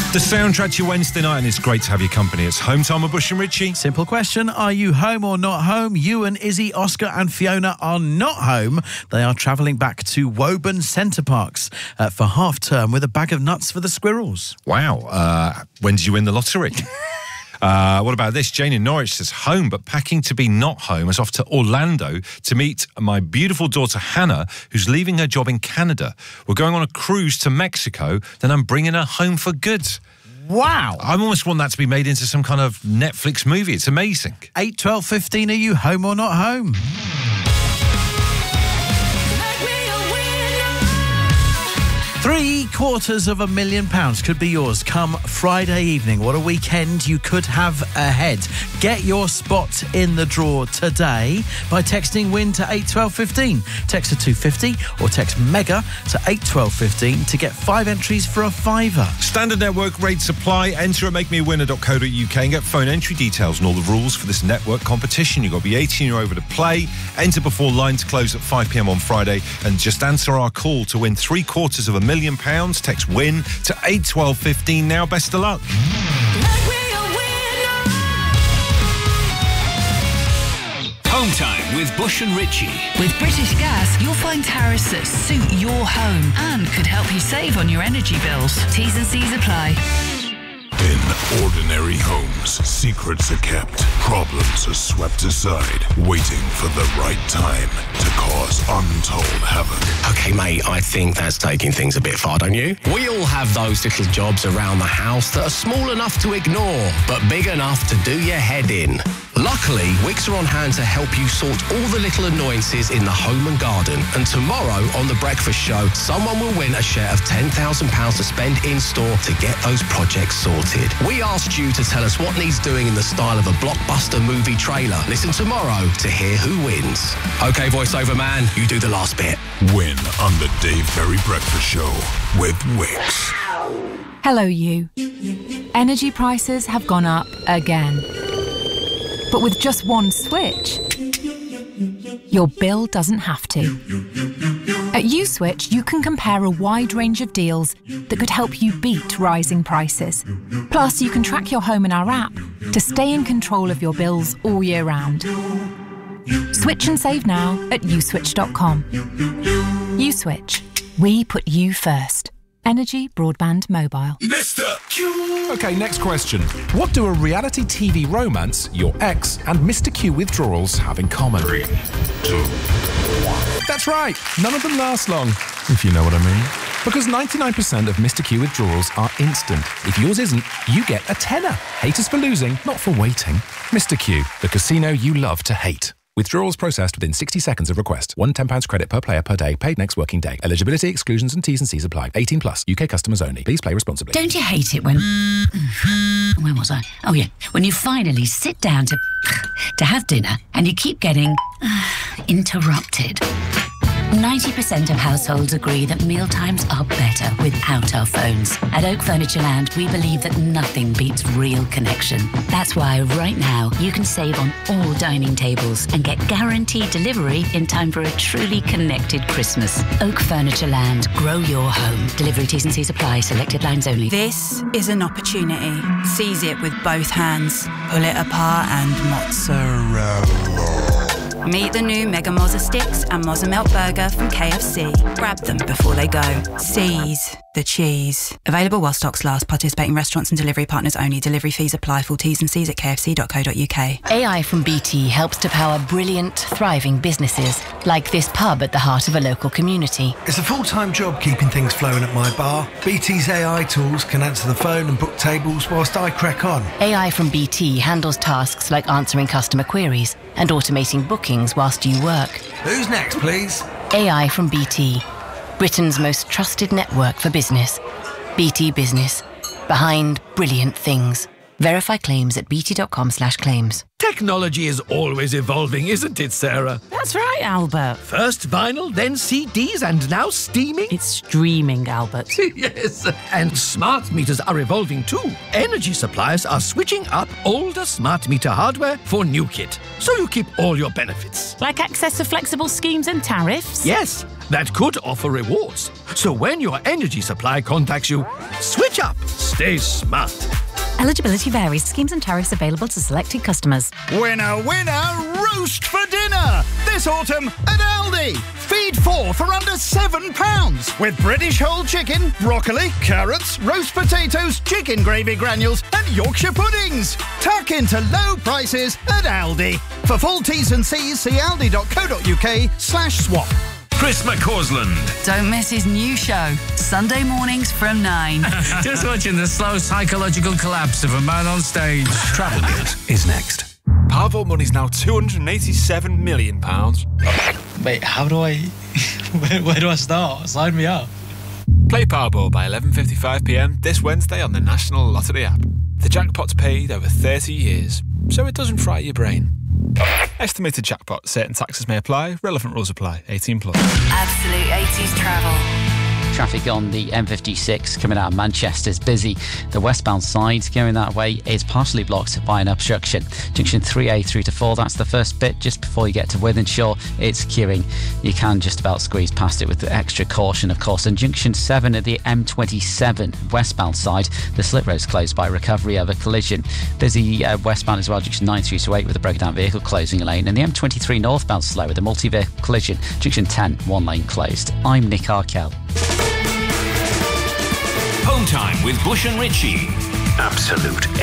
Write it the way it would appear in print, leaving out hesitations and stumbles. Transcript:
The soundtrack to your Wednesday night, and it's great to have your company. It's Home Time with Bush and Richie. Simple question, are you home or not home? You and Izzy, Oscar and Fiona are not home. They are travelling back to Woburn Centre Parks for half-term with a bag of nuts for the squirrels. Wow. When did you win the lottery? What about this? Jane in Norwich says, home, but packing to be not home, is off to Orlando to meet my beautiful daughter Hannah, who's leaving her job in Canada. We're going on a cruise to Mexico, then I'm bringing her home for good. Wow. I almost want that to be made into some kind of Netflix movie. It's amazing. 8, 12, 15, are you home or not home? £750,000 could be yours come Friday evening. What a weekend you could have ahead. Get your spot in the draw today by texting WIN to 81215. Text to 250 or text MEGA to 81215 to get 5 entries for a fiver. Standard network rates apply. Enter at makemeawinner.co.uk and get phone entry details and all the rules for this network competition. You've got to be 18 or over to play. Enter before lines close at 5 p.m. on Friday and just answer our call to win £750,000. Text WIN to 81215 now. Best of luck. Home Time with Bush and Richie. With British Gas, you'll find tariffs that suit your home and could help you save on your energy bills. T's and C's apply. In ordinary homes, secrets are kept, problems are swept aside, waiting for the right time to cause untold havoc. Okay, mate, I think that's taking things a bit far, don't you? We all have those little jobs around the house that are small enough to ignore, but big enough to do your head in. Luckily, Wix are on hand to help you sort all the little annoyances in the home and garden. And tomorrow on The Breakfast Show, someone will win a share of £10,000 to spend in-store to get those projects sorted. We asked you to tell us what needs doing in the style of a blockbuster movie trailer. Listen tomorrow to hear who wins. OK, voiceover man, you do the last bit. Win on The Dave Berry Breakfast Show with Wix. Hello, you. Energy prices have gone up again. But with just one switch, your bill doesn't have to. At USwitch, you can compare a wide range of deals that could help you beat rising prices. Plus, you can track your home in our app to stay in control of your bills all year round. Switch and save now at uswitch.com. USwitch. We put you first. Energy Broadband Mobile. Mr. Q! OK, next question. What do a reality TV romance, your ex, and Mr. Q withdrawals have in common? 3, 2, 1. That's right. None of them last long, if you know what I mean. Because 99% of Mr. Q withdrawals are instant. If yours isn't, you get a tenner. Hate us for losing, not for waiting. Mr. Q, the casino you love to hate. Withdrawals processed within 60 seconds of request. One £10 credit per player per day, paid next working day. Eligibility, exclusions and T's and C's apply. 18 plus. UK customers only. Please play responsibly. Don't you hate it when... Where was I? Oh, yeah. When you finally sit down to have dinner and you keep getting interrupted. 90% of households agree that mealtimes are better without our phones. At Oak Furniture Land, we believe that nothing beats real connection. That's why right now you can save on all dining tables and get guaranteed delivery in time for a truly connected Christmas. Oak Furniture Land. Grow your home. Delivery T's and C's apply. Selected lines only. This is an opportunity. Seize it with both hands. Pull it apart and mozzarella. Meet the new Mega Mozza Sticks and Mozza Melt Burger from KFC. Grab them before they go. Seize the cheese. Available while stocks last. Participating restaurants and delivery partners only. Delivery fees apply. Full T's and C's at kfc.co.uk. AI from BT helps to power brilliant, thriving businesses, like this pub at the heart of a local community. It's a full-time job keeping things flowing at my bar. BT's AI tools can answer the phone and book tables whilst I crack on. AI from BT handles tasks like answering customer queries and automating bookings whilst you work. Who's next, please? AI from BT, Britain's most trusted network for business. BT Business. Behind brilliant things. Verify claims at bt.com/claims. Technology is always evolving, isn't it, Sarah? That's right, Albert. First vinyl, then CDs, and now steaming? It's streaming, Albert. Yes, and smart meters are evolving too. Energy suppliers are switching up older smart meter hardware for new kit, so you keep all your benefits. Like access to flexible schemes and tariffs? Yes, that could offer rewards. So when your energy supply contacts you, switch up. Stay smart. Eligibility varies. Schemes and tariffs available to selected customers. Winner, winner, roast for dinner! This autumn at Aldi. Feed 4 for under £7 with British whole chicken, broccoli, carrots, roast potatoes, chicken gravy granules and Yorkshire puddings. Tuck into low prices at Aldi. For full T's and C's, see aldi.co.uk/swap. Chris McCausland. Don't miss his new show, Sunday mornings from 9. Just watching the slow psychological collapse of a man on stage. Travel News is next. Powerball money's now £287 million. Wait, how do I... where do I start? Sign me up. Play Powerball by 11:55pm this Wednesday on the National Lottery app. The jackpot's paid over 30 years, so it doesn't fry your brain. Estimated jackpot. Certain taxes may apply. Relevant rules apply. 18+. Absolute 80s travel. Traffic on the M56 coming out of Manchester is busy. The westbound side going that way is partially blocked by an obstruction. Junction 3A through to 4, that's the first bit. Just before you get to Wythenshawe, it's queuing. You can just about squeeze past it with the extra caution, of course. And Junction 7 at the M27 westbound side, the slip road's closed by recovery of a collision. Busy westbound as well, Junction 9 through to 8 with a broken down vehicle closing a lane. And the M23 northbound slow with a multi-vehicle collision. Junction 10, one lane closed. I'm Nick Arkell. Home time with Bush and Richie. Absolute